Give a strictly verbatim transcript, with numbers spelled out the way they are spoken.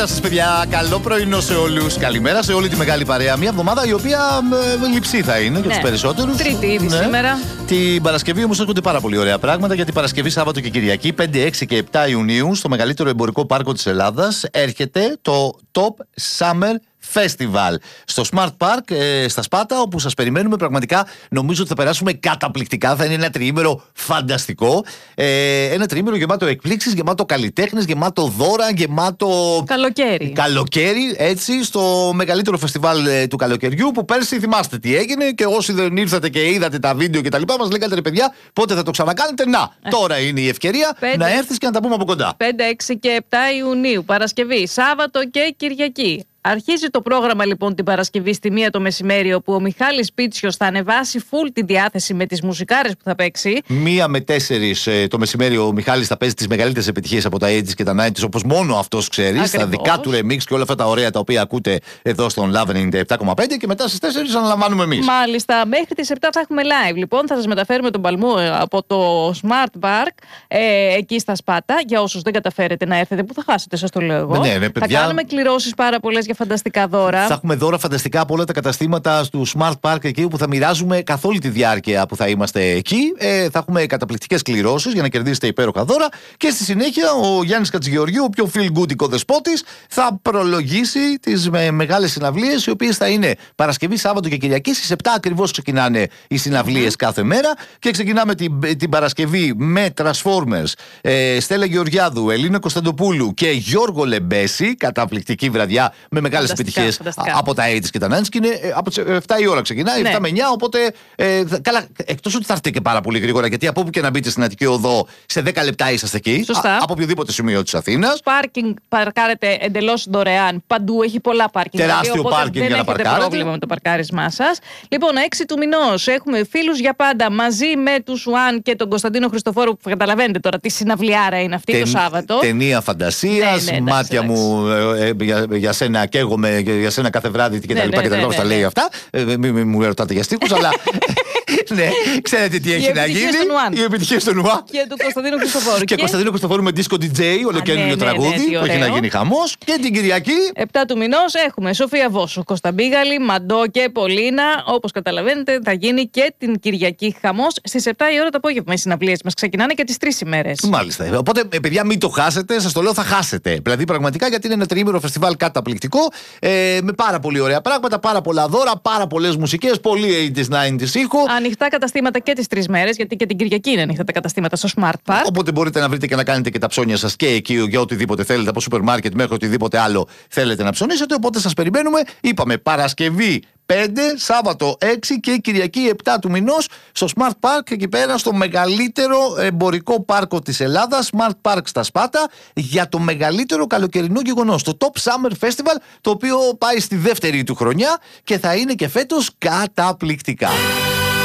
Σας παιδιά, καλό πρωινό σε όλους. Καλημέρα σε όλη τη μεγάλη παρέα. Μια εβδομάδα η οποία ε, λειψή θα είναι για ναι. τους περισσότερους. Τρίτη ήδη ναι. σήμερα. Την Παρασκευή όμως έρχονται πάρα πολύ ωραία πράγματα. Γιατί Παρασκευή, Σάββατο και Κυριακή, πέντε, έξι και επτά Ιουνίου, στο μεγαλύτερο εμπορικό πάρκο της Ελλάδας, έρχεται το Top Summer Festival στο Smart Park ε, στα Σπάτα, όπου σας περιμένουμε. Πραγματικά νομίζω ότι θα περάσουμε καταπληκτικά. Θα είναι ένα τριήμερο φανταστικό. Ε, ένα τριήμερο γεμάτο εκπλήξεις, γεμάτο καλλιτέχνες, γεμάτο δώρα, γεμάτο καλοκαίρι. Καλοκαίρι, έτσι, στο μεγαλύτερο φεστιβάλ ε, του καλοκαιριού. Που πέρσι θυμάστε τι έγινε και όσοι δεν ήρθατε και είδατε τα βίντεο κτλ. Μας λέγατε ρε παιδιά, πότε θα το ξανακάνετε. Να, ε. τώρα είναι η ευκαιρία πέντε, να έρθεις και να τα πούμε από κοντά. πέντε, έξι και επτά Ιουνίου, Παρασκευή, Σάββατο και Κυριακή. Αρχίζει το πρόγραμμα λοιπόν την Παρασκευή στη μία το μεσημέρι, όπου ο Μιχάλης Πίτσιος θα ανεβάσει full τη διάθεση με τις μουσικάρες που θα παίξει. Μία με τέσσερις ε, το μεσημέρι ο Μιχάλης θα παίζει τις μεγαλύτερες επιτυχίες από τα ογδόντα και τα ενενήντα, όπως μόνο αυτός ξέρει. Στα δικά του remix και όλα αυτά τα ωραία τα οποία ακούτε εδώ στον Love ενενήντα επτά κόμμα πέντε, και μετά στις τέσσερις αναλαμβάνουμε εμείς. Μάλιστα, μέχρι τις επτά θα έχουμε live. Λοιπόν, θα σας μεταφέρουμε τον παλμό από το Smart Park ε, εκεί στα Σπάτα. Για όσους δεν καταφέρετε να έρθετε, που θα χάσετε, σας το λέω εγώ. Ναι, ναι, θα κάνουμε κληρώσεις πάρα πολλές για φανταστικά δώρα. Θα έχουμε δώρα φανταστικά από όλα τα καταστήματα του Smart Park εκεί, όπου θα μοιράζουμε καθ' όλη τη διάρκεια που θα είμαστε εκεί. Ε, θα έχουμε καταπληκτικές κληρώσεις για να κερδίσετε υπέροχα δώρα. Και στη συνέχεια ο Γιάννης Κατζηγεωργίου, ο πιο feel good οικοδεσπότης, θα προλογίσει τις με, μεγάλες συναυλίες, οι οποίες θα είναι Παρασκευή, Σάββατο και Κυριακή. Στις επτά ακριβώς ξεκινάνε οι συναυλίες mm. κάθε μέρα. Και ξεκινάμε την, την Παρασκευή με Transformers, ε, Στέλλα Γεωργιάδου, Ελίνα Κωνσταντοπούλου και Γιώργο Λεμπέση. Καταπληκτική βραδιά με μεγάλες επιτυχίες από τα ογδόντα και τα ενενήντα. Και είναι ε, από τις επτά η ώρα ξεκινάει, ναι. επτά με εννιά. Οπότε, ε, καλά, εκτός ότι θα έρθετε και πάρα πολύ γρήγορα, γιατί από όπου και να μπείτε στην Αττική Οδό, σε δέκα λεπτά είσαστε εκεί. Σωστά. Α, από οποιοδήποτε σημείο της Αθήνας. Πάρκινγκ παρκάρετε εντελώς δωρεάν. Παντού έχει πολλά πάρκινγκ. Τεράστιο δηλαδή, πάρκινγκ για να παρκάρετε. Δεν έχετε πρόβλημα με το παρκάρισμά σας. Λοιπόν, έξι του μηνός έχουμε φίλους για πάντα μαζί με τους Ουάν και τον Κωνσταντίνο Χριστοφόρου, που καταλαβαίνετε τώρα τι συναυλιάρα είναι αυτή. Τεν, το Σάββατο. Ταινία φαντασίας. Ναι, ναι, μάτια εντάξει, μου ε, ε, για, για σένα καίγομαι, για σένα κάθε βράδυ και τα λοιπά και τα λοιπά. Τα λέει αυτά. Μην μου ρωτάτε για στίχους, αλλά. Ναι, ξέρετε τι έχει να γίνει. Οι επιτυχίες των Ουάν. Και του Κωνσταντίνου Χριστοφόρου. Και Κωνσταντίνο Χριστοφόρου με δίσκο ντι τζέι, ολοκαίρινο τραγούδι που έχει να γίνει χαμός. Και την Κυριακή. επτά του μηνός έχουμε Σοφία Βόσου, Κωνσταμπίγαλη, Μαντό και Πολίνα. Όπως καταλαβαίνετε, θα γίνει και την Κυριακή χαμός στις επτά η ώρα το απόγευμα. Οι συναυλίες μας ξεκινάνε και τις τρεις ημέρες. Μάλιστα. Οπότε, παιδιά, μην το χάσετε. Σας το λέω, θα χάσετε. Δηλαδή, πραγματικά, γιατί είναι ένα τριήμερο φεστιβάλ καταπληκτικό. Ε, με πάρα πολύ ωραία πράγματα, πάρα πολλά δώρα, πάρα πολλές μουσικές, πολύ ογδόντα ενενήντα ήχο. Ανοιχτά καταστήματα και τις τρεις μέρες, γιατί και την Κυριακή είναι ανοιχτά τα καταστήματα στο Smart Park. Οπότε μπορείτε να βρείτε και να κάνετε και τα ψώνια σας και εκεί για οτιδήποτε θέλετε, από σούπερ μάρκετ μέχρι οτιδήποτε άλλο θέλετε να ψωνίσετε. Οπότε σας περιμένουμε. Είπαμε Παρασκευή πέντε, Σάββατο έξι και Κυριακή επτά του μηνός στο Smart Park, εκεί πέρα στο μεγαλύτερο εμπορικό πάρκο της Ελλάδας, Smart Park στα Σπάτα, για το μεγαλύτερο καλοκαιρινό γεγονός, το Top Summer Festival, το οποίο πάει στη δεύτερη του χρονιά και θα είναι και φέτος καταπληκτικά.